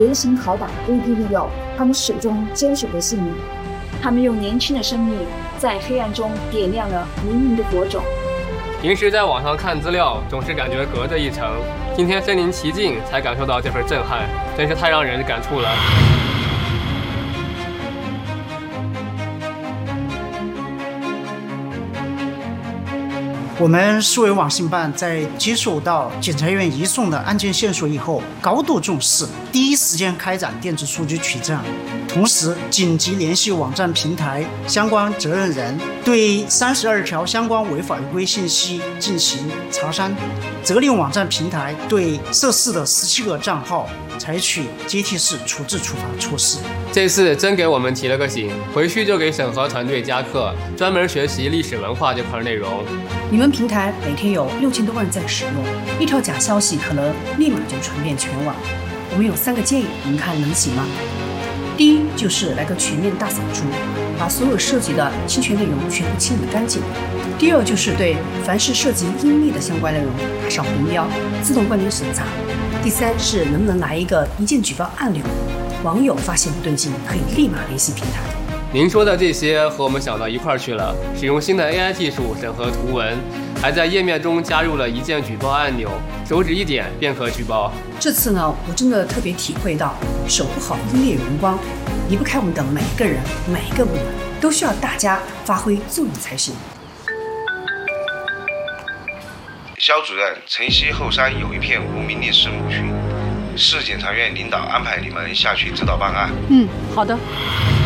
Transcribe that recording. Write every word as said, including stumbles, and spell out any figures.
联行拷打威逼利诱他们始终坚守的信念。他们用年轻的生命在黑暗中点亮了黎明的火种。 平时在网上看资料，总是感觉隔着一层，今天身临其境才感受到这份震撼，真是太让人感触了。 我们市委网信办在接受到检察院移送的案件线索以后，高度重视，第一时间开展电子数据取证，同时紧急联系网站平台相关责任人，对三十二条相关违法违规信息进行查删，责令网站平台对涉事的十七个账号采取阶梯式处置处罚措施。 这次真给我们提了个醒，回去就给审核团队加课，专门学习历史文化这块内容。 你们平台每天有六千多万人在使用，一条假消息可能立马就传遍全网。我们有三个建议，您看能行吗？第一，就是来个全面大扫除，把所有涉及的侵权内容全部清理干净。第二，就是对凡是涉及阴密的相关内容打上红标，自动关联审查。第三是能不能来一个一键举报按钮，网友发现不对劲可以立马联系平台。 您说的这些和我们想到一块儿去了，使用新的 A I 技术审核图文，还在页面中加入了一键举报按钮，手指一点便可举报。 这次呢，我真的特别体会到，守护好英烈荣光，离不开我们的每个人、每个部门，都需要大家发挥作用才行。 肖主任，城西后山有一片无名历史墓群，市检察院领导安排你们下去指导办案。 嗯，好的。